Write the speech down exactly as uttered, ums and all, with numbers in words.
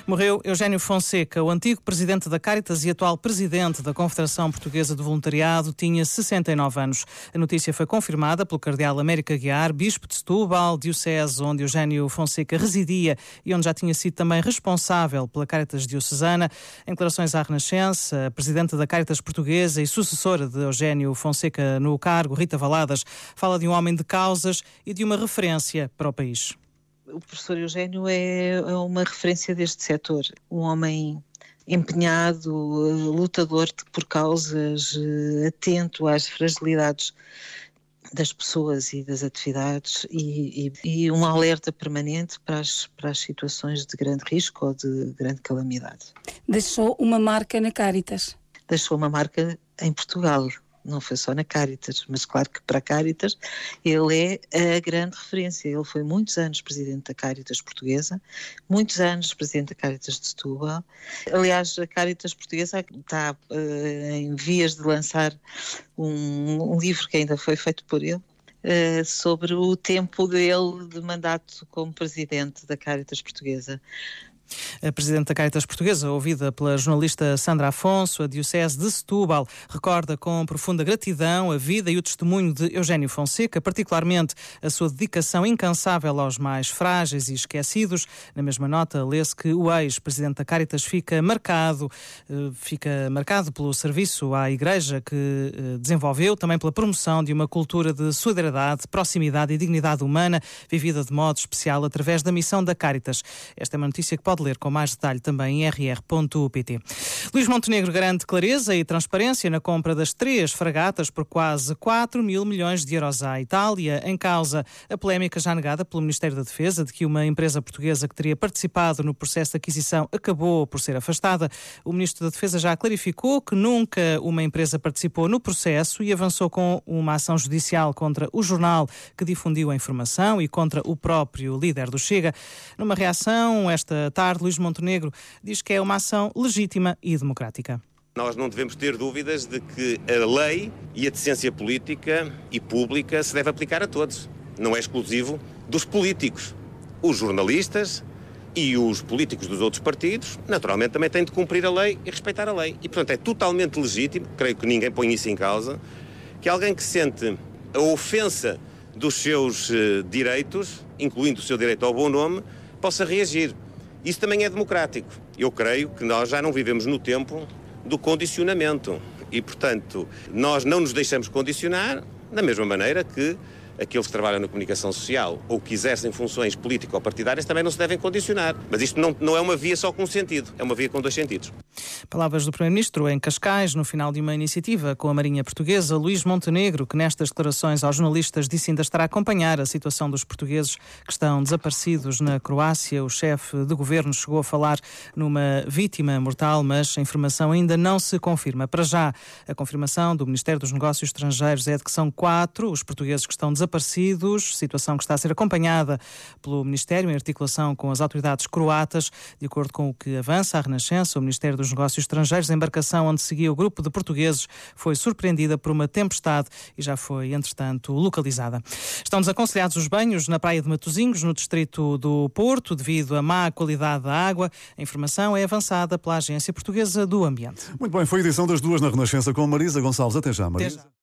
Morreu Eugénio Fonseca, o antigo presidente da Cáritas e atual presidente da Confederação Portuguesa do Voluntariado, tinha sessenta e nove anos. A notícia foi confirmada pelo cardeal Américo Aguiar, bispo de Setúbal, diocese onde Eugénio Fonseca residia e onde já tinha sido também responsável pela Cáritas diocesana. Em declarações à Renascença, a presidente da Cáritas Portuguesa e sucessora de Eugénio Fonseca no cargo, Rita Valadas, fala de um homem de causas e de uma referência para o país. O professor Eugénio é uma referência deste setor, um homem empenhado, lutador por causas, atento às fragilidades das pessoas e das atividades e, e, e um alerta permanente para as, para as situações de grande risco ou de grande calamidade. Deixou uma marca na Cáritas? Deixou uma marca em Portugal. Não foi só na Cáritas, mas claro que para a Cáritas ele é a grande referência. Ele foi muitos anos presidente da Cáritas Portuguesa, muitos anos presidente da Cáritas de Setúbal. Aliás, a Cáritas Portuguesa está uh, em vias de lançar um, um livro que ainda foi feito por ele, uh, sobre o tempo dele de mandato como presidente da Cáritas Portuguesa. A presidente da Cáritas Portuguesa, ouvida pela jornalista Sandra Afonso, a diocese de Setúbal, recorda com profunda gratidão a vida e o testemunho de Eugénio Fonseca, particularmente a sua dedicação incansável aos mais frágeis e esquecidos. Na mesma nota, lê-se que o ex-presidente da Cáritas fica marcado, fica marcado pelo serviço à Igreja que desenvolveu, também pela promoção de uma cultura de solidariedade, proximidade e dignidade humana, vivida de modo especial através da missão da Cáritas. Esta é uma notícia que pode ler com mais detalhe também em r r ponto p t. Luís Montenegro garante clareza e transparência na compra das três fragatas por quase quatro mil milhões de euros à Itália. Em causa a polémica já negada pelo Ministério da Defesa de que uma empresa portuguesa que teria participado no processo de aquisição acabou por ser afastada. O Ministro da Defesa já clarificou que nunca uma empresa participou no processo e avançou com uma ação judicial contra o jornal que difundiu a informação e contra o próprio líder do Chega. Numa reação, esta tarde, Luís Montenegro diz que é uma ação legítima e democrática. Nós não devemos ter dúvidas de que a lei e a decência política e pública se deve aplicar a todos. Não é exclusivo dos políticos. Os jornalistas e os políticos dos outros partidos, naturalmente, também têm de cumprir a lei e respeitar a lei. E, portanto, é totalmente legítimo, creio que ninguém põe isso em causa, que alguém que sente a ofensa dos seus uh, direitos, incluindo o seu direito ao bom nome, possa reagir. Isso também é democrático. Eu creio que nós já não vivemos no tempo do condicionamento e, portanto, nós não nos deixamos condicionar da mesma maneira que aqueles que trabalham na comunicação social ou que exercem funções político-partidárias também não se devem condicionar. Mas isto não, não é uma via só com um sentido, é uma via com dois sentidos. Palavras do Primeiro-Ministro em Cascais, no final de uma iniciativa com a Marinha Portuguesa. Luís Montenegro, que nestas declarações aos jornalistas disse ainda estar a acompanhar a situação dos portugueses que estão desaparecidos na Croácia. O chefe de governo chegou a falar numa vítima mortal, mas a informação ainda não se confirma. Para já, a confirmação do Ministério dos Negócios Estrangeiros é de que são quatro os portugueses que estão desaparecidos desaparecidos, situação que está a ser acompanhada pelo Ministério em articulação com as autoridades croatas. De acordo com o que avança a Renascença, o Ministério dos Negócios Estrangeiros, a embarcação onde seguia o grupo de portugueses foi surpreendida por uma tempestade e já foi, entretanto, localizada. Estão desaconselhados os banhos na praia de Matosinhos, no distrito do Porto, devido à má qualidade da água. A informação é avançada pela Agência Portuguesa do Ambiente. Muito bem, foi a edição das duas na Renascença com Marisa Gonçalves. Até já, Marisa. Até já.